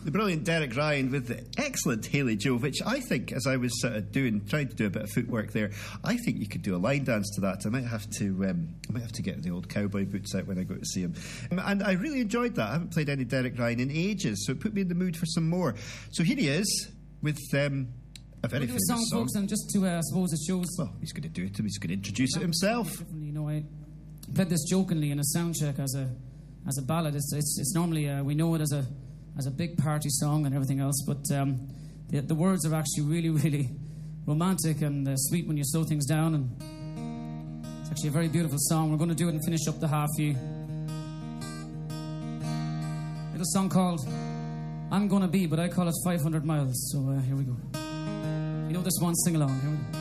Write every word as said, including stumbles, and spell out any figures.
the brilliant Derek Ryan with the excellent Haley Joe, which I think, as I was sort of doing, trying to do a bit of footwork there, I think you could do a line dance to that. I might have to, um, I might have to get the old cowboy boots out when I go to see him. Um, and I really enjoyed that. I haven't played any Derek Ryan in ages, so it put me in the mood for some more. So here he is with um, a very we'll do famous a song, song. folks, and just to, uh, I suppose it shows. Well, he's going to do it. He's going to introduce it himself. You know, I played this jokingly in a sound check as a as a ballad. It's it's, it's normally uh, we know it as a as a big party song and everything else, but um, the, the words are actually really, really romantic and uh, sweet when you slow things down, and it's actually a very beautiful song. We're going to do it and finish up the half view. Little song called I'm Gonna Be, but I call it five hundred miles. So uh, here we go. You know this one, sing along. Here we go.